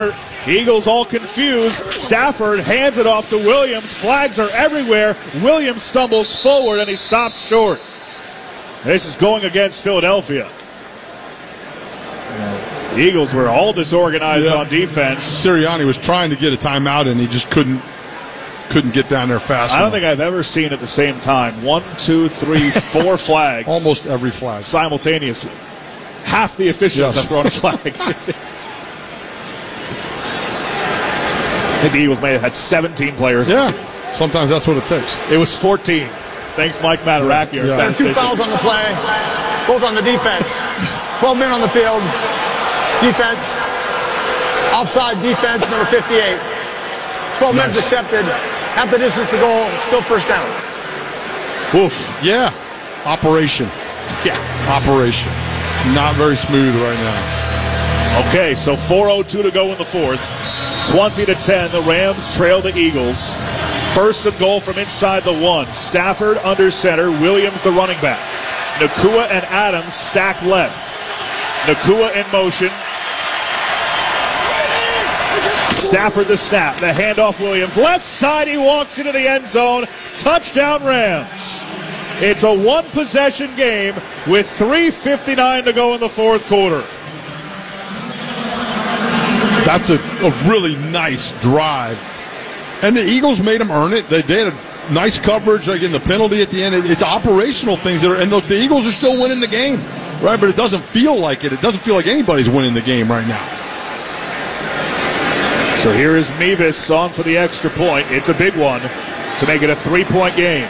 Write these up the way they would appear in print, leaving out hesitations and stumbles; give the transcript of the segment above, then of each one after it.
Eagles all confused. Stafford hands it off to Williams. Flags are everywhere. Williams stumbles forward and he stops short. This is going against Philadelphia. The Eagles were all disorganized on defense. Sirianni was trying to get a timeout and he just couldn't get down there fast enough. I don't think I've ever seen at the same time 1, 2, 3, 4 flags. Almost every flag. Simultaneously. Half the officials have thrown a flag. I think the Eagles may have had 17 players. Yeah, sometimes that's what it takes. It was 14. Thanks, Mike Mataraki. Yeah. 2 fouls on the play, both on the defense. 12 men on the field. Defense, offside defense, number 58. 12 men accepted. Half the distance to goal, still first down. Oof. Yeah. Operation. Yeah. Operation. Not very smooth right now. Okay, so 4:02 to go in the fourth. 20-10, the Rams trail the Eagles. First and goal from inside the 1. Stafford under center, Williams the running back. Nacua and Adams stack left. Nacua in motion. Stafford the snap, the handoff Williams. Left side, he walks into the end zone. Touchdown Rams. It's a one-possession game with 3:59 to go in the fourth quarter. That's a really nice drive. And the Eagles made them earn it. They had a nice coverage, again, the penalty at the end. It's operational things that are, and the Eagles are still winning the game, right? But it doesn't feel like it. It doesn't feel like anybody's winning the game right now. So here is Mevis on for the extra point. It's a big one to make it a 3-point game.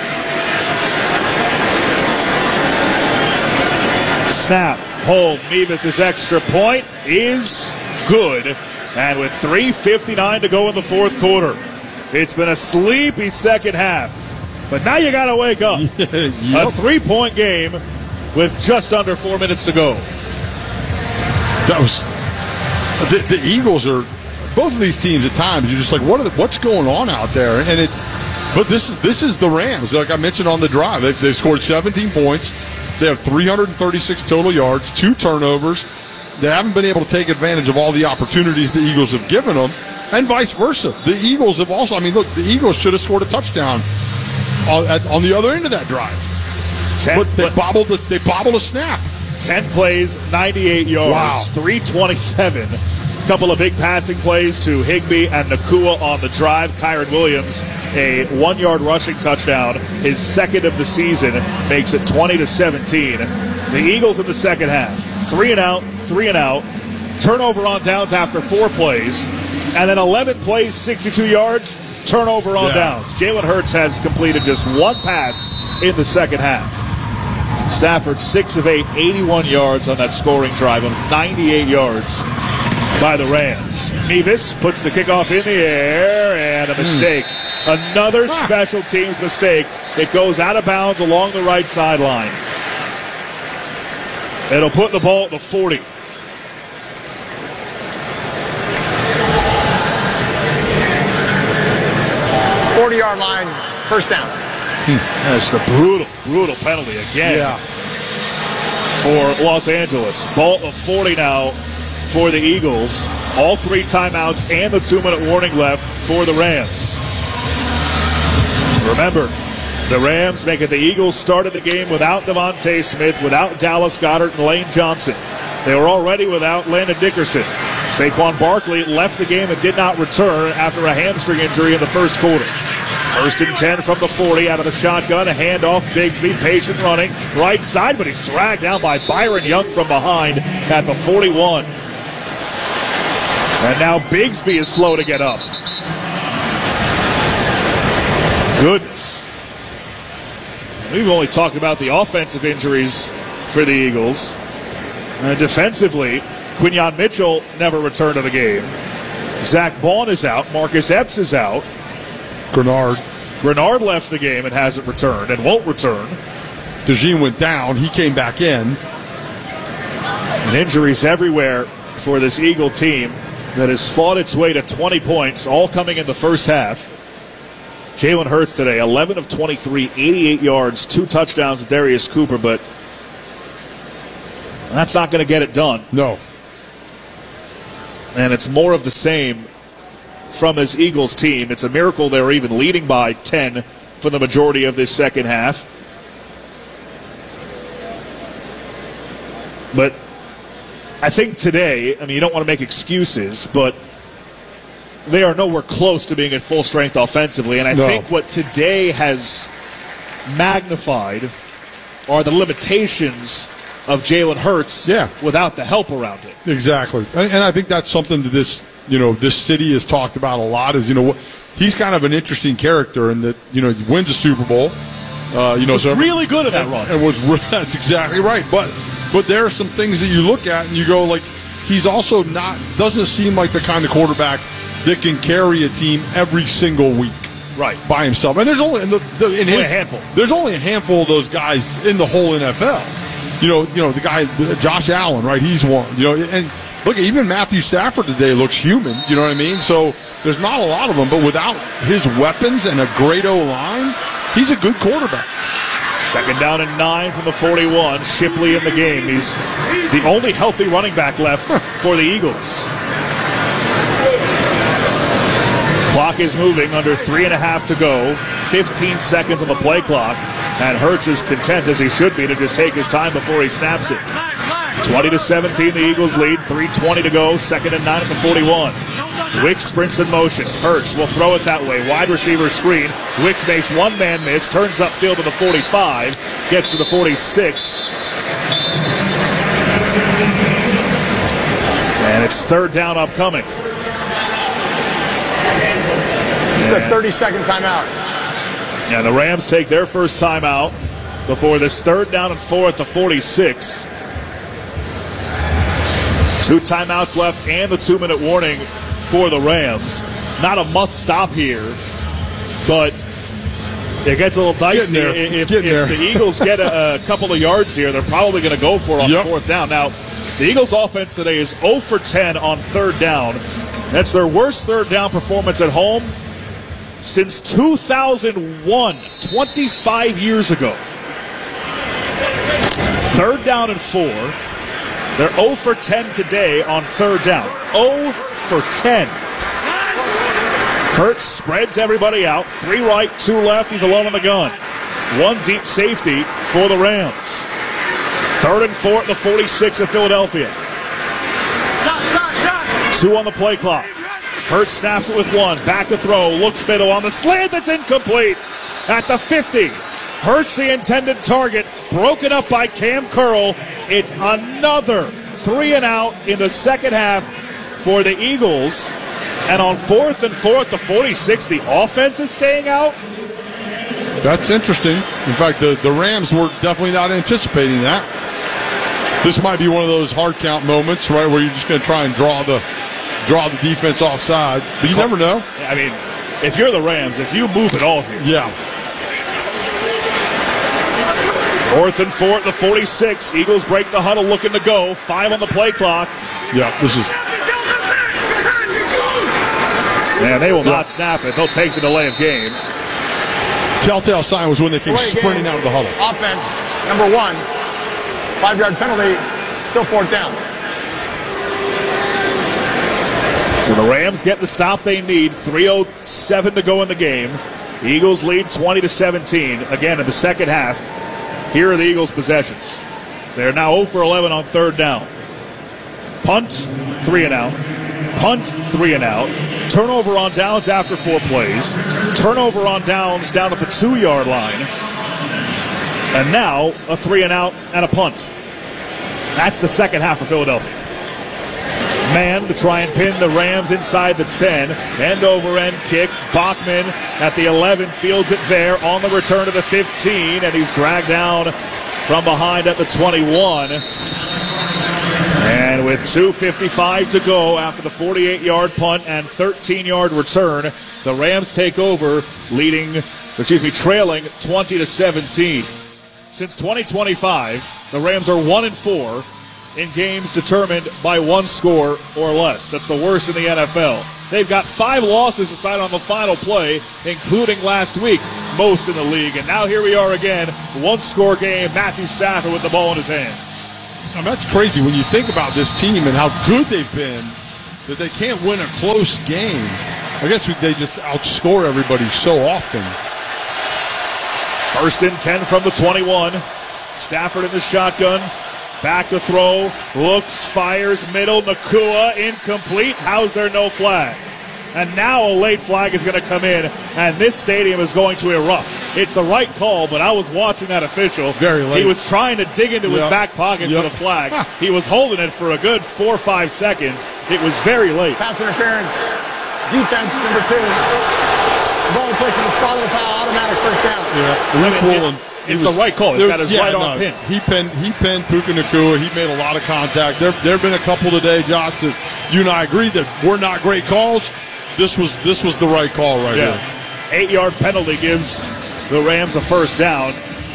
Snap, hold, Mevis' extra point is good. And with 3:59 to go in the fourth quarter, it's been a sleepy second half. But now you got to wake up. Yep. A 3-point game with just under 4 minutes to go. That was the Eagles are both of these teams at times. You're just like, what's going on out there? And but this is the Rams. Like I mentioned on the drive, they've scored 17 points. They have 336 total yards, 2 turnovers. They haven't been able to take advantage of all the opportunities the Eagles have given them, and vice versa. The Eagles have also, look, the Eagles should have scored a touchdown on the other end of that drive. But they bobbled a snap. 10 plays, 98 yards, Wow. 327. Couple of big passing plays to Higbee and Nacua on the drive. Kyron Williams, a 1-yard rushing touchdown, his second of the season, makes it 20-17. The Eagles in the second half, 3 and out. Turnover on downs after 4 plays. And then 11 plays, 62 yards, turnover on downs. Jalen Hurts has completed just 1 pass in the second half. Stafford 6 of 8, 81 yards on that scoring drive of 98 yards by the Rams. Mevis puts the kickoff in the air and a mistake. Another special teams mistake. It goes out of bounds along the right sideline. It'll put the ball at the 40. Yard line, first down. That's the brutal penalty again for Los Angeles. Ball at 40 now for the Eagles. All 3 timeouts and the 2-minute warning left for the Rams. Remember, the Rams make it the Eagles started the game without Devontae Smith, without Dallas Goedert and Lane Johnson. They were already without Landon Dickerson. Saquon Barkley left the game and did not return after a hamstring injury in the first quarter. First and 10 from the 40 out of the shotgun. A handoff, Bigsby, patient running. Right side, but he's dragged down by Byron Young from behind at the 41. And now Bigsby is slow to get up. Goodness. We've only talked about the offensive injuries for the Eagles. Defensively, Quinyon Mitchell never returned to the game. Zach Bond is out. Marcus Epps is out. Grenard left the game and hasn't returned and won't return. DeJean went down. He came back in. And injuries everywhere for this Eagle team that has fought its way to 20 points, all coming in the first half. Jalen Hurts today, 11 of 23, 88 yards, 2 touchdowns to Darius Cooper, but that's not going to get it done. No. And it's more of the same from this Eagles team. It's a miracle they're even leading by 10 for the majority of this second half. But I think today, I mean, you don't want to make excuses, but they are nowhere close to being at full strength offensively. And I think what today has magnified are the limitations of Jalen Hurts without the help around it. Exactly. And I think that's something that this city has talked about a lot is, he's kind of an interesting character in that, he wins a Super Bowl. Was really good at that run. And that's exactly right. But there are some things that you look at and you go, like, he's also doesn't seem like the kind of quarterback that can carry a team every single week. Right. By himself. And there's only a handful. There's only a handful of those guys in the whole NFL. The guy, Josh Allen, right? He's one. And look, even Matthew Stafford today looks human. You know what I mean? So there's not a lot of them, but without his weapons and a great O-line, he's a good quarterback. 2nd down and 9 from the 41. Shipley in the game. He's the only healthy running back left for the Eagles. Clock is moving, under 3.5 to go. 15 seconds on the play clock. And Hurts is content, as he should be, to just take his time before he snaps it. 20-17, the Eagles lead. 3:20 to go. 2nd and 9 at the 41. Wicks sprints in motion. Hurts will throw it that way. Wide receiver screen. Wicks makes one man miss. Turns upfield to the 45. Gets to the 46. And it's 3rd down upcoming. This is a 30-second timeout. Yeah, the Rams take their first timeout before this 3rd down and 4 at the 46. 2 timeouts left and the 2-minute warning for the Rams. Not a must stop here, but it gets a little dicey. If the Eagles get a couple of yards here, they're probably going to go for it on 4th down. Now, the Eagles offense today is 0 for 10 on 3rd down. That's their worst 3rd down performance at home since 2001, 25 years ago. 3rd down and 4. They're 0 for 10 today on 3rd down. 0 for 10. Hurts spreads everybody out. 3 right, 2 left. He's alone on the gun. 1 deep safety for the Rams. 3rd and 4 at the 46 of Philadelphia. 2 on the play clock. Hurts snaps it with 1. Back to throw. Looks middle on the slant. That's incomplete at the 50. Hurts the intended target. Broken up by Cam Curl. It's another 3 and out in the second half for the Eagles. And on 4th and 4 at the 46, the offense is staying out. That's interesting. In fact, the Rams were definitely not anticipating that. This might be one of those hard count moments, right, where you're just going to try and draw the defense offside. But you never know. I mean, if you're the Rams, if you move it all here. Yeah. 4th and 4 at the 46. Eagles break the huddle, looking to go. 5 on the play clock. Yeah, this is. Man, they will not snap it. They'll take the delay of game. Telltale sign was when they came sprinting out of the huddle. Offense, number 1. 5-yard penalty, still 4th down. So the Rams get the stop they need. 3:07 to go in the game. The Eagles lead 20-17. Again, in the second half, here are the Eagles' possessions. They're now 0 for 11 on 3rd down. Punt, 3 and out. Punt, 3 and out. Turnover on downs after 4 plays. Turnover on downs down at the 2-yard line. And now a 3 and out and a punt. That's the second half for Philadelphia. Man to try and pin the Rams inside the 10. End-over-end kick. Bachman at the 11 fields it there on the return to the 15, and he's dragged down from behind at the 21. And with 2:55 to go after the 48-yard punt and 13-yard return, the Rams take over, trailing 20-17. Since 2025, the Rams are 1-4 in games determined by 1 score or less. That's the worst in the NFL. They've got 5 losses decided on the final play, including last week, most in the league. And now here we are again, 1-score game, Matthew Stafford with the ball in his hands. Now, that's crazy when you think about this team and how good they've been that they can't win a close game. I guess they just outscore everybody so often. 1st and 10 from the 21. Stafford in the shotgun. Back to throw. Looks, fires, middle. Nacua incomplete. How's there no flag? And now a late flag is going to come in, and this stadium is going to erupt. It's the right call, but I was watching that official. Very late. He was trying to dig into his back pocket for the flag. He was holding it for a good 4 or 5 seconds. It was very late. Pass interference. Defense number 2. Ball placed in the spot of the foul. Automatic first down. Luke Woolen. It's the right call. He's got his right arm pinned. He pinned Puka Nacua. He made a lot of contact. There have been a couple today, Josh, that you and I agreed that were not great calls. This was the right call right here. 8-yard penalty gives the Rams a first down.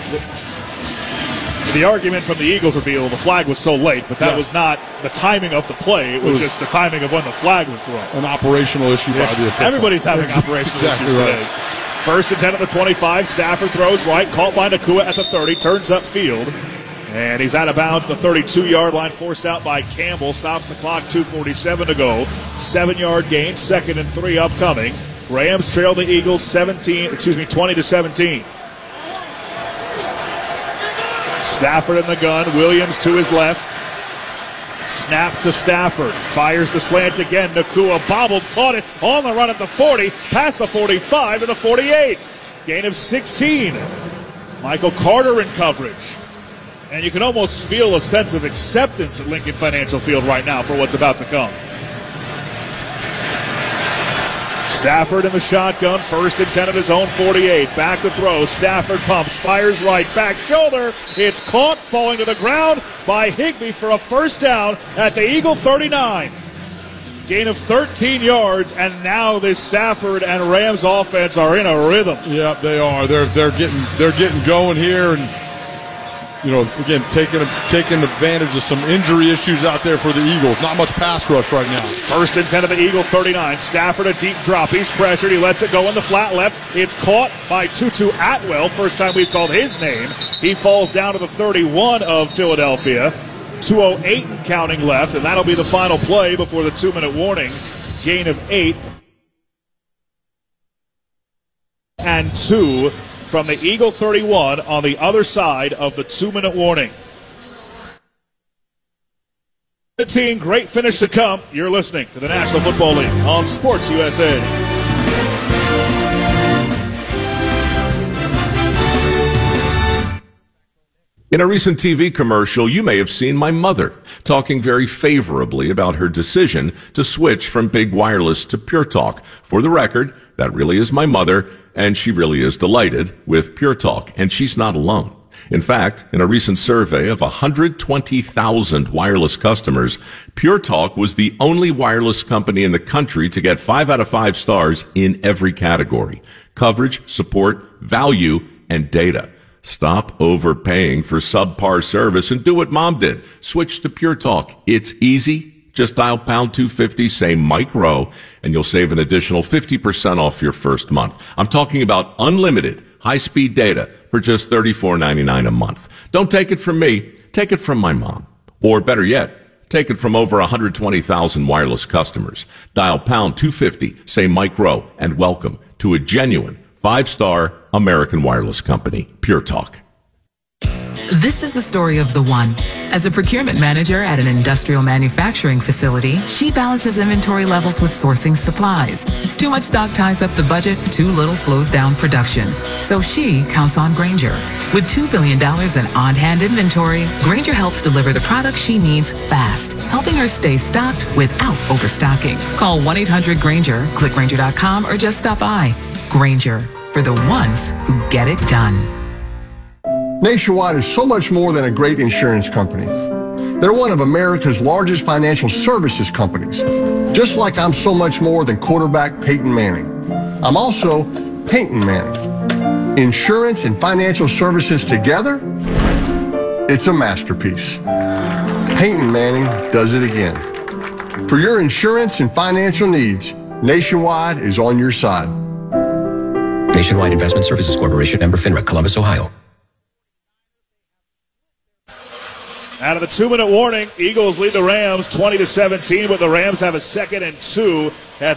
The argument from the Eagles would be, well, the flag was so late, but that was not the timing of the play. It was just the timing of when the flag was thrown. An operational issue by the official. Everybody's having operational issues today. 1st and 10 at the 25. Stafford throws right, caught by Nacua at the 30, turns upfield. And he's out of bounds at the 32-yard line, forced out by Campbell. Stops the clock, 2:47 to go. 7-yard gain, 2nd and 3 upcoming. Rams trail the Eagles 20-17. Stafford in the gun, Williams to his left. Snap to Stafford, fires the slant again. Nacua bobbled, caught it on the run at the 40, past the 45 to the 48. Gain of 16. Michael Carter in coverage. And you can almost feel a sense of acceptance at Lincoln Financial Field right now for what's about to come. Stafford in the shotgun, 1st and 10 at his own 48. Back to throw. Stafford pumps, fires right, back shoulder. It's caught, falling to the ground by Higbee for a first down at the Eagle 39. Gain of 13 yards, and now this Stafford and Rams offense are in a rhythm. Yeah, they are. They're getting going here, and again, taking advantage of some injury issues out there for the Eagles. Not much pass rush right now. 1st and 10 of the Eagle 39. Stafford a deep drop. He's pressured. He lets it go in the flat left. It's caught by Tutu Atwell. First time we've called his name. He falls down to the 31 of Philadelphia. 2:08 and counting left, and that'll be the final play before the 2-minute warning. Gain of 8. And 2 from the Eagle 31 on the other side of the 2-minute warning. The team, great finish to come. You're listening to the National Football League on Sports USA. In a recent TV commercial, you may have seen my mother talking very favorably about her decision to switch from Big Wireless to Pure Talk. For the record, that really is my mother, and she really is delighted with Pure Talk, and she's not alone. In fact, in a recent survey of 120,000 wireless customers, Pure Talk was the only wireless company in the country to get 5 out of 5 stars in every category: coverage, support, value, and data. Stop overpaying for subpar service and do what Mom did. Switch to Pure Talk. It's easy. Just dial pound 250, say Mike Rowe, and you'll save an additional 50% off your first month. I'm talking about unlimited high-speed data for just $34.99 a month. Don't take it from me. Take it from my mom. Or better yet, take it from over 120,000 wireless customers. Dial pound 250, say Mike Rowe, and welcome to a genuine 5-star American wireless company, Pure Talk. This is the story of the one. As a procurement manager at an industrial manufacturing facility, she balances inventory levels with sourcing supplies. Too much stock ties up the budget, too little slows down production. So she counts on Grainger. With $2 billion in on-hand inventory, Grainger helps deliver the products she needs fast, helping her stay stocked without overstocking. Call 1-800-GRAINGER, click Grainger.com, or just stop by. Grainger, for the ones who get it done. Nationwide is so much more than a great insurance company. They're one of America's largest financial services companies, just like I'm so much more than quarterback Peyton Manning. I'm also Peyton Manning. Insurance and financial services together, it's a masterpiece. Peyton Manning does it again. For your insurance and financial needs, Nationwide is on your side. Nationwide Investment Services Corporation, member FINRA, Columbus, Ohio. Out of the 2-minute warning, Eagles lead the Rams 20-17, but the Rams have a 2nd and 2 at